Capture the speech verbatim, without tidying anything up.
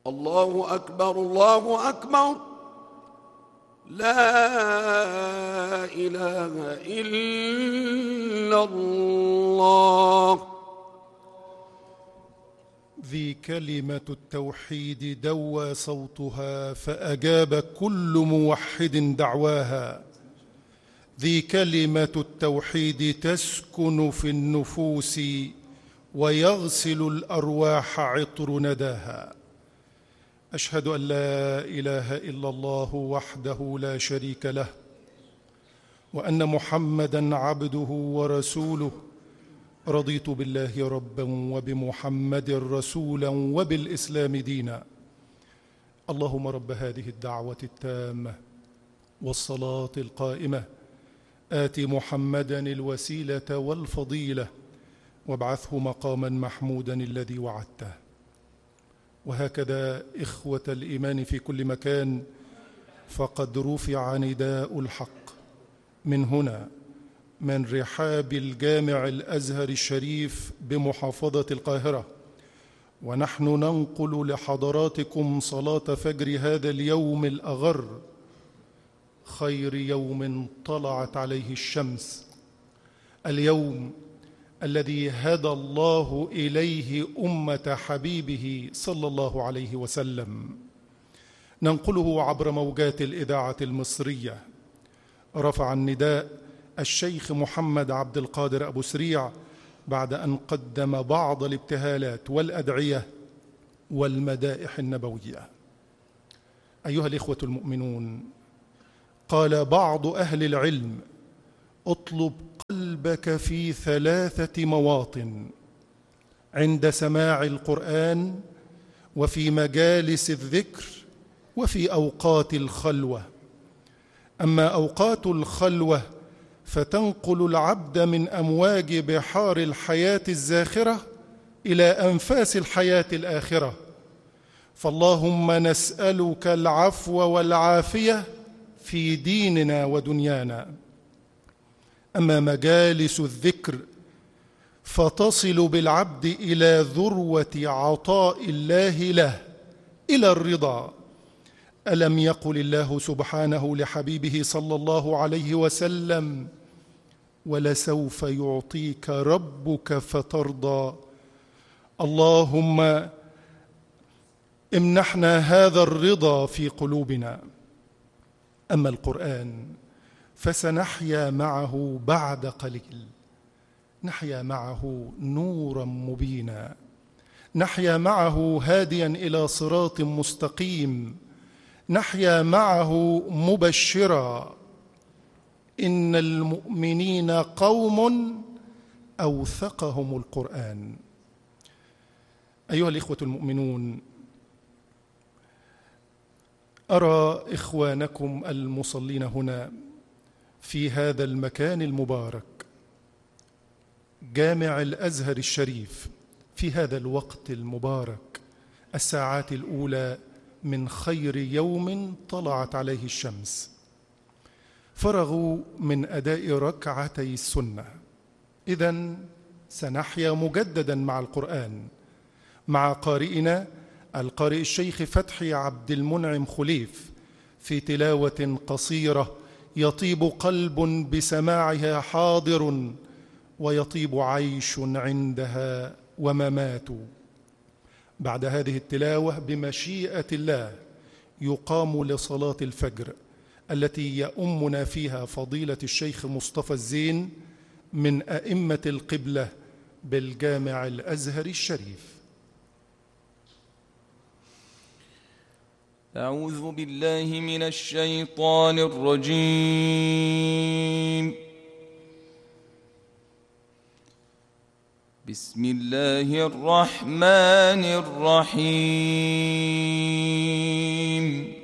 الله أكبر الله أكبر لا إله إلا الله. ذي كلمة التوحيد دوى صوتها فأجاب كل موحد دعواها. ذي كلمة التوحيد تسكن في النفوس ويغسل الأرواح عطر نداها. أشهد أن لا إله إلا الله وحده لا شريك له، وأن محمدًا عبده ورسوله. رضيت بالله ربًا وبمحمد رسولًا وبالإسلام دينًا. اللهم رب هذه الدعوة التامة والصلاة القائمة آت محمدًا الوسيلة والفضيلة وابعثه مقامًا محمودًا الذي وعدته. وهكذا إخوة الإيمان في كل مكان، فقد رفع نداء الحق من هنا، من رحاب الجامع الأزهر الشريف بمحافظة القاهرة، ونحن ننقل لحضراتكم صلاة فجر هذا اليوم الأغر، خير يوم طلعت عليه الشمس، اليوم الذي هدى الله إليه أمة حبيبه صلى الله عليه وسلم. ننقله عبر موجات الإذاعة المصرية. رفع النداء الشيخ محمد عبد القادر أبو سريع بعد أن قدم بعض الابتهالات والأدعية والمدائح النبوية. أيها الإخوة المؤمنون، قال بعض أهل العلم: اطلب قلبك في ثلاثة مواطن: عند سماع القرآن، وفي مجالس الذكر، وفي أوقات الخلوة. أما أوقات الخلوة فتنقل العبد من أمواج بحار الحياة الزاخرة إلى أنفاس الحياة الآخرة. فاللهم نسألك العفو والعافية في ديننا ودنيانا. أما مجالس الذكر فتصل بالعبد إلى ذروة عطاء الله له، إلى الرضا. ألم يقل الله سبحانه لحبيبه صلى الله عليه وسلم: ولسوف يعطيك ربك فترضى؟ اللهم امنحنا هذا الرضا في قلوبنا. أما القرآن فسنحيا معه بعد قليل، نحيا معه نورا مبينا، نحيا معه هاديا إلى صراط مستقيم، نحيا معه مبشرا. إن المؤمنين قوم أوثقهم القرآن. أيها الإخوة المؤمنون، أرى إخوانكم المصلين هنا في هذا المكان المبارك، جامع الأزهر الشريف، في هذا الوقت المبارك، الساعات الأولى من خير يوم طلعت عليه الشمس، فرغوا من أداء ركعتي السنة. إذن سنحيا مجددا مع القرآن، مع قارئنا القارئ الشيخ فتحي عبد المنعم خليف، في تلاوة قصيرة يطيب قلب بسماعها حاضر، ويطيب عيش عندها وممات. بعد هذه التلاوة بمشيئة الله يقام لصلاة الفجر التي يؤمنا فيها فضيلة الشيخ مصطفى الزين من أئمة القبلة بالجامع الأزهر الشريف. أعوذ بالله من الشيطان الرجيم. بسم الله الرحمن الرحيم.